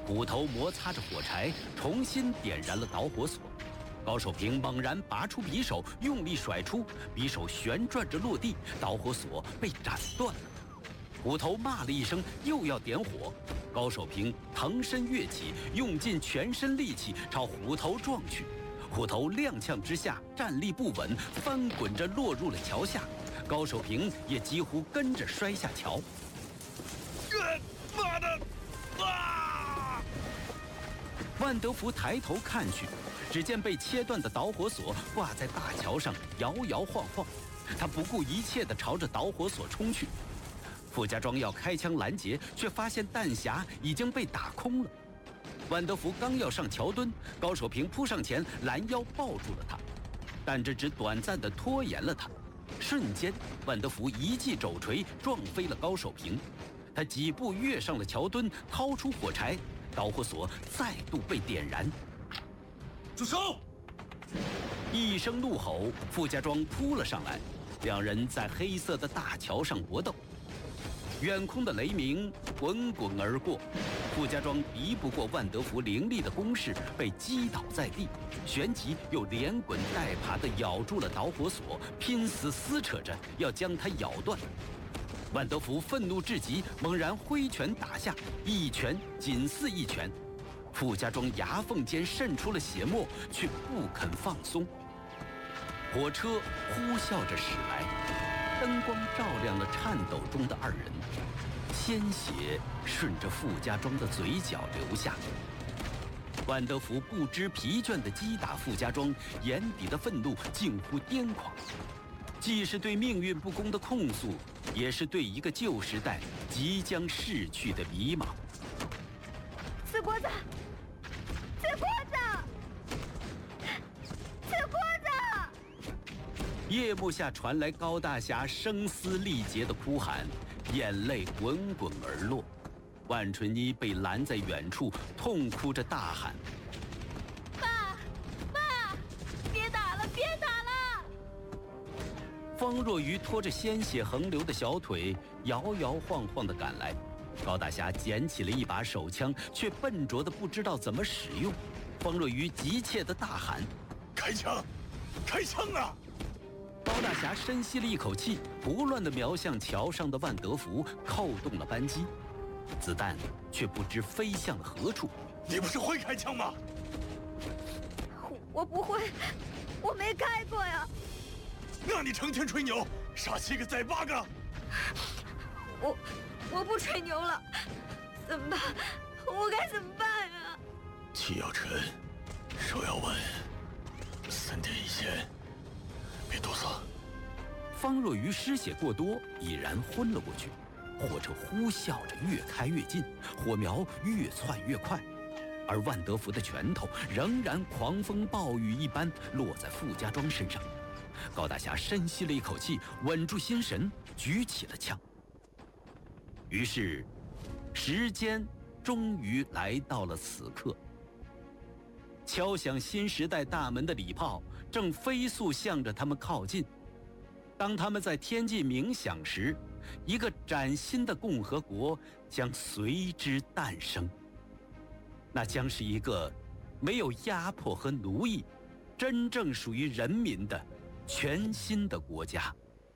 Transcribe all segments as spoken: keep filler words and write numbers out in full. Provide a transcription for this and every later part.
骨头摩擦着火柴，重新点燃了导火索。高守平猛然拔出匕首，用力甩出，匕首旋转着落地，导火索被斩断了。骨头骂了一声，又要点火。高守平腾身跃起，用尽全身力气朝虎头撞去。虎头踉跄之下站立不稳，翻滚着落入了桥下。高守平也几乎跟着摔下桥。 呃，妈的！啊！ 万德福抬头看去，只见被切断的导火索挂在大桥上，摇摇晃晃。他不顾一切地朝着导火索冲去。傅家庄要开枪拦截，却发现弹匣已经被打空了。万德福刚要上桥墩，高守平扑上前拦腰抱住了他，但这只短暂地拖延了他。瞬间，万德福一记肘锤撞飞了高守平。他几步跃上了桥墩，掏出火柴，导火索再度被点燃。 住手！ 一声怒吼，傅家庄扑了上来，两人在黑色的大桥上搏斗。远空的雷鸣滚滚而过，傅家庄敌不过万德福凌厉的攻势，被击倒在地，旋即又连滚带爬地咬住了导火索，拼死撕扯着要将它咬断。万德福愤怒至极，猛然挥拳打下，一拳紧似一拳。傅家庄牙缝间渗出了血沫，却不肯放松。火车呼啸着驶来，灯光照亮了颤抖中的二人，鲜血顺着傅家庄的嘴角流下。万德福不知疲倦地击打傅家庄，眼底的愤怒近乎癫狂，既是对命运不公的控诉，也是对一个旧时代即将逝去的迷茫。 死锅子，死锅子，死锅子！ 夜幕下传来高大侠声嘶力竭的哭喊，眼泪滚滚而落。万春妮被拦在远处，痛哭着大喊：“ 爸，爸，别打了，别打了！” 方若愚拖着鲜血横流的小腿，摇摇晃晃地赶来。高大侠捡起了一把手枪，却笨拙地不知道怎么使用。方若愚急切地大喊：“ 开枪！开枪啊！” 高大侠深吸了一口气，胡乱地瞄向桥上的万德福，扣动了扳机，子弹却不知飞向了何处。 你不是会开枪吗？ 我我不会，我没开过呀。 那你成天吹牛，杀七个宰八个。 我我不吹牛了，怎么办？我该怎么办啊？ 气要沉，手要稳，三点一线，别哆嗦。 方若愚失血过多，已然昏了过去。火车呼啸着越开越近，火苗越窜越快，而万德福的拳头仍然狂风暴雨一般落在傅家庄身上。高大侠深吸了一口气，稳住心神，举起了枪。于是，时间终于来到了此刻。敲响新时代大门的礼炮正飞速向着他们靠近。当他们在天际鸣响时，一个崭新的共和国将随之诞生。那将是一个没有压迫和奴役，真正属于人民的全新的国家。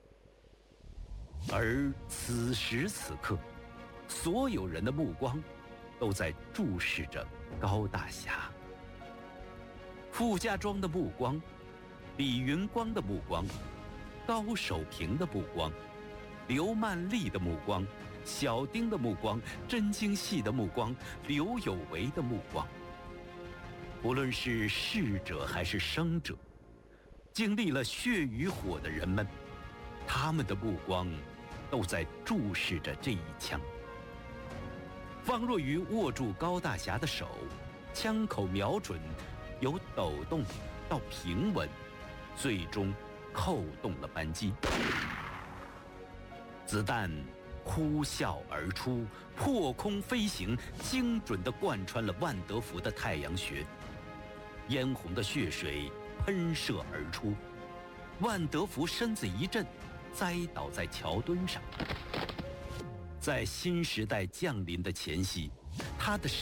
而此时此刻，所有人的目光都在注视着高大侠。傅家庄的目光，李云光的目光，高守平的目光，刘曼丽的目光，小丁的目光，真京戏的目光，刘有为的目光。无论是逝者还是生者，经历了血与火的人们，他们的目光都在注视着这一枪。方若愚握住高大侠的手，枪口瞄准，由抖动到平稳，最终扣动了扳机。子弹呼啸而出，破空飞行，精准地贯穿了万德福的太阳穴，嫣红的血水喷射而出。万德福身子一震，栽倒在桥墩上。在新时代降临的前夕，他的